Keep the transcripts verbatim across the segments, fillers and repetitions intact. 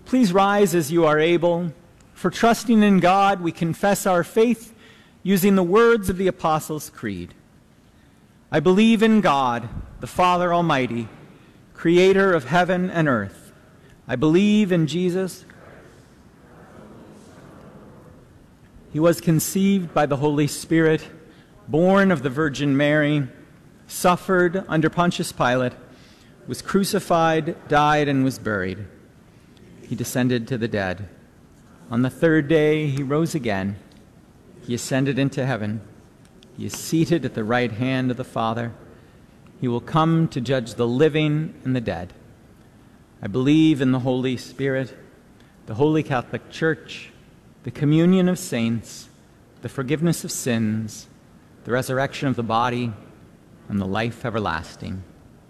Please rise as you are able. For trusting in God, we confess our faith using the words of the Apostles' Creed. I believe in God, the Father Almighty, creator of heaven and earth. I believe in Jesus. He was conceived by the Holy Spirit, born of the Virgin Mary, suffered under Pontius Pilate, was crucified, died, and was buried. He descended to the dead. On the third day he rose again. He ascended into heaven. He is seated at the right hand of the Father. He will come to judge the living and the dead. I believe in the Holy Spirit, the Holy Catholic Church, the communion of saints, the forgiveness of sins, the resurrection of the body, and the life everlasting.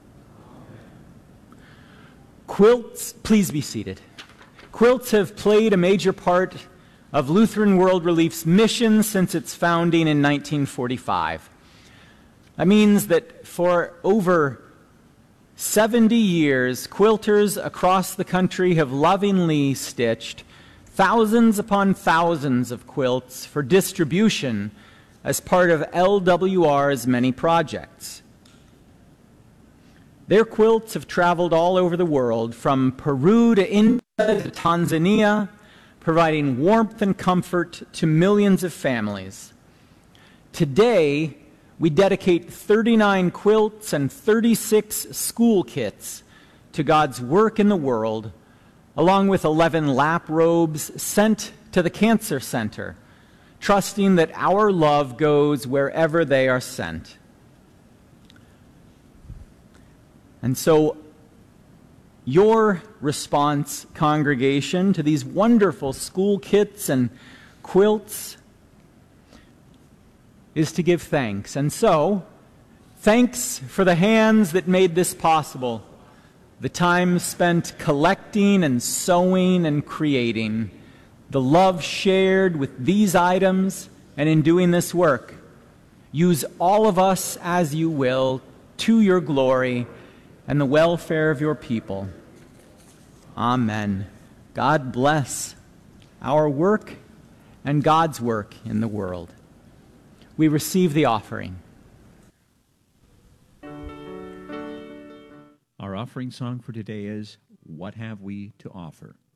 Quilts, please be seated. Quilts have played a major part of Lutheran World Relief's mission since its founding in nineteen forty-five. That means that for over seventy years, quilters across the country have lovingly stitched thousands upon thousands of quilts for distribution as part of L W R's many projects. Their quilts have traveled all over the world, from Peru to India to Tanzania, providing warmth and comfort to millions of families. Today, we dedicate thirty-nine quilts and thirty-six school kits to God's work in the world, along with eleven lap robes sent to the Cancer Center, trusting that our love goes wherever they are sent. And so, your response, congregation, to these wonderful school kits and quilts is to give thanks. And so, thanks for the hands that made this possible, the time spent collecting and sewing and creating, the love shared with these items and in doing this work. Use all of us as you will to your glory and the welfare of your people. Amen. God bless our work and God's work in the world. We receive the offering. Our offering song for today is, What Have We to Offer?